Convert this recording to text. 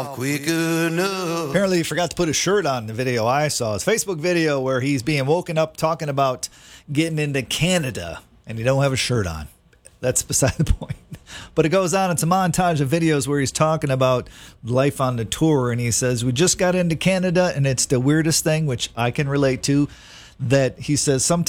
quick enough. Apparently he forgot to put a shirt on in the video I saw. His Facebook video where he's being woken up talking about getting into Canada and he don't have a shirt on. That's beside the point. But it goes on. It's a montage of videos where he's talking about life on the tour. And he says, we just got into Canada and it's the weirdest thing, which I can relate to, that he says sometimes